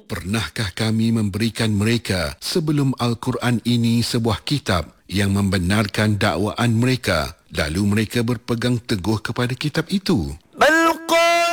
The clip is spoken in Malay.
Pernahkah kami memberikan mereka sebelum Al-Quran ini sebuah kitab yang membenarkan dakwaan mereka, lalu mereka berpegang teguh kepada kitab itu?